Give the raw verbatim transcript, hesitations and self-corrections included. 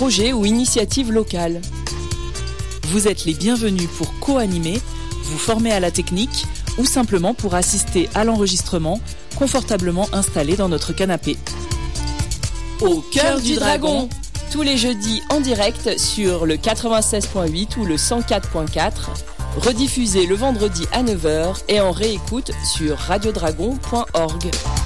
projets ou initiatives locales. Vous êtes les bienvenus pour co-animer, vous former à la technique ou simplement pour assister à l'enregistrement, confortablement installé dans notre canapé. Au cœur du dragon, tous les jeudis en direct sur le quatre-vingt-seize point huit ou le cent quatre point quatre, rediffusé le vendredi à neuf heures et en réécoute sur radiodragon point org.